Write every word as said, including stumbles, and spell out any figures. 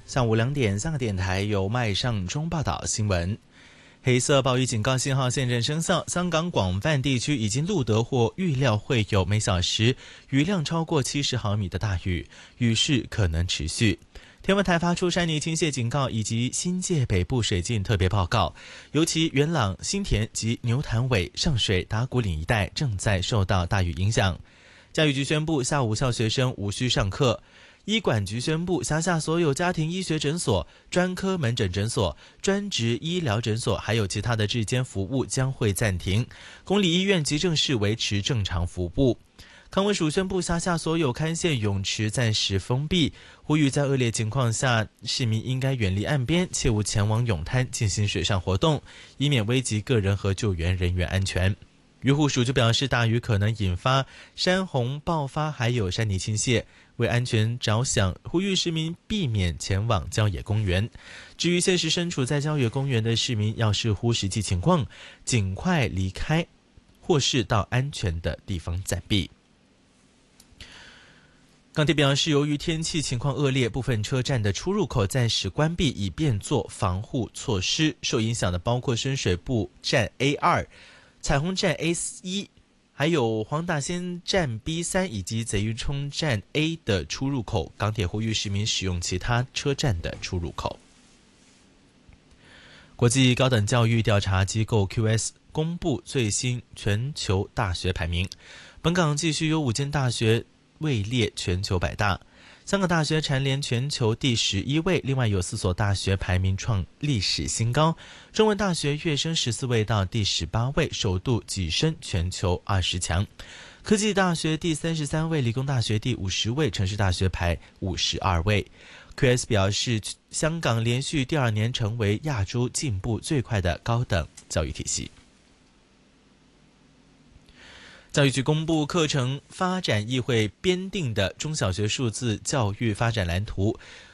下午两点，香港电台由麦尚中报道新闻。黑色暴雨警告信号现正生效，香港广泛地区已经录得或预料会有每小时雨量超过七十毫米的大雨，雨势可能持续。天文台发出山泥倾泻警告以及新界北部水浸特别报告，尤其元朗、新田及牛潭尾、上水、打鼓岭一带正在受到大雨影响。教育局宣布下午校学生无需上课。医管局宣布，辖下所有家庭医学诊所、专科门诊诊所、专职医疗诊所还有其他的日间服务将会暂停，公立医院急症室维持正常服务。康文署宣布，辖下所有勘线泳池暂时封闭，呼吁在恶劣情况下，市民应该远离岸边，切勿前往泳滩进行水上活动，以免危及个人和救援人员安全。渔护署就表示，大雨可能引发山洪爆发，还有山泥倾泻，为安全着想，呼吁市民避免前往郊野公园。至于现时身处在郊野公园的市民，要视乎实际情况，尽快离开，或是到安全的地方暂避。港铁表示，由于天气情况恶劣，部分车站的出入口暂时关闭，以便做防护措施。受影响的包括深水埗站 A 二、彩虹站 A 一，还有黄大仙站 B 三 以及贼鱼冲站 A 的出入口。港铁呼吁市民使用其他车站的出入口。国际高等教育调查机构 Q S 公布最新全球大学排名，本港继续有五间大学位列全球百大，香港大学蝉联全球第十一位，另外有四所大学排名创历史新高。中文大学跃升十四位到第十八位，首度跻身全球二十强。科技大学第三十三位，理工大学第五十位，城市大学排五十二位。Q S 表示，香港连续第二年成为亚洲进步最快的高等教育体系。教育局公布课程发展议会编定的中小学数字教育发展蓝图，